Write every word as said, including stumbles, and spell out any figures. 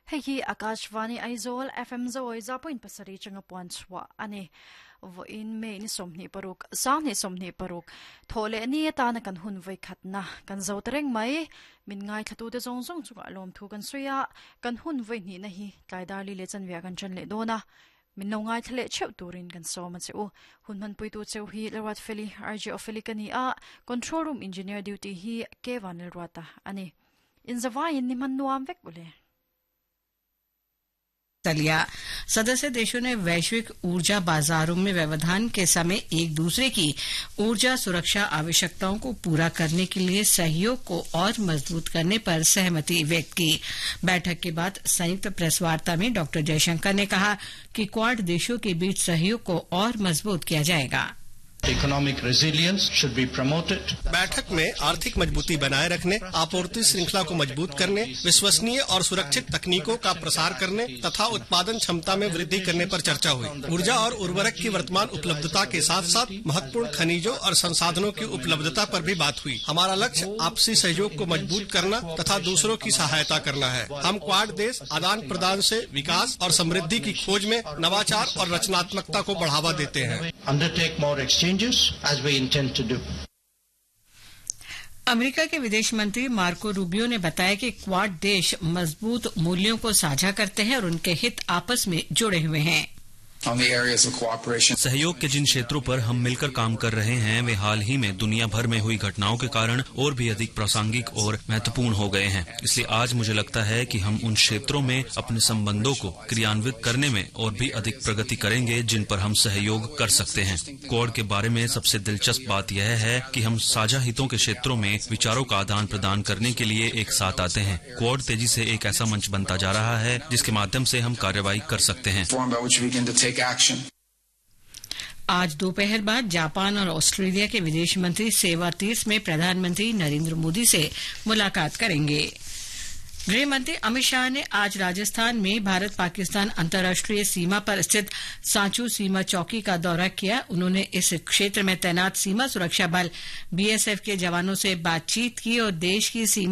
Hei Akashvani Aizol F M Zoe Zapoin Pasari Changapuan Swa Ani in main somni paruk sani somni paruk thole ni ta na kan hun vai khatna kan zotreng mai min ngai thatu de zong zong chu alom thu kan suya kan hun vai ni na hi kaidali le chanwia kan chan le dona min no ngai thle cheu turin kan so ma chu hun man pui tu cheu hi lewat feli rj ofilikani a control room engineer duty hi kevan rwata ani in zawai ni man nuam vek bole लिया सदस्य देशों ने वैश्विक ऊर्जा बाजारों में व्यवधान के समय एक दूसरे की ऊर्जा सुरक्षा आवश्यकताओं को पूरा करने के लिए सहयोग को और मजबूत करने पर सहमति व्यक्त की। बैठक के बाद संयुक्त प्रेस वार्ता में डॉ जयशंकर ने कहा कि क्वाड देशों के बीच सहयोग को और मजबूत किया जाएगा। Economic resilience should be promoted. बैठक में आर्थिक मजबूती बनाए रखने, आपूर्ति श्रृंखला को मजबूत करने, विश्वसनीय और सुरक्षित तकनीकों का प्रसार करने तथा उत्पादन क्षमता में वृद्धि करने पर चर्चा हुई। ऊर्जा और उर्वरक की वर्तमान उपलब्धता के साथ साथ महत्वपूर्ण खनिजों और संसाधनों की उपलब्धता पर भी बात हुई। हमारा लक्ष्य आपसी सहयोग को मजबूत करना तथा दूसरों की सहायता करना है। हम क्वाड देश आदान प्रदान से विकास और समृद्धि की खोज में नवाचार और रचनात्मकता को बढ़ावा देते हैं। Undertake more exchanges as we intend to do. America के विदेश मंत्री मार्को रूबियो ने बताया कि क्वाड देश मजबूत मूल्यों को साझा करते हैं और उनके हित आपस में जुड़े हुए हैं। सहयोग के जिन क्षेत्रों पर हम मिलकर काम कर रहे हैं वे हाल ही में दुनिया भर में हुई घटनाओं के कारण और भी अधिक प्रासंगिक और महत्वपूर्ण हो गए हैं। इसलिए आज मुझे लगता है कि हम उन क्षेत्रों में अपने संबंधों को क्रियान्वित करने में और भी अधिक प्रगति करेंगे जिन पर हम सहयोग कर सकते हैं। क्वाड के बारे में सबसे दिलचस्प बात यह है कि हम साझा हितों के क्षेत्रों में विचारों का आदान प्रदान करने के लिए एक साथ आते हैं। क्वाड तेजी से एक ऐसा मंच बनता जा रहा है जिसके माध्यम से हम कार्रवाई कर सकते हैं। आज दोपहर बाद जापान और ऑस्ट्रेलिया के विदेश मंत्री सेवा तीर्थ में प्रधानमंत्री नरेंद्र मोदी से मुलाकात करेंगे। गृह मंत्री अमित शाह ने आज राजस्थान में भारत पाकिस्तान अंतर्राष्ट्रीय सीमा पर स्थित सांचू सीमा चौकी का दौरा किया। उन्होंने इस क्षेत्र में तैनात सीमा सुरक्षा बल बीएसएफ के जवानों से बातचीत की और देश की सीमा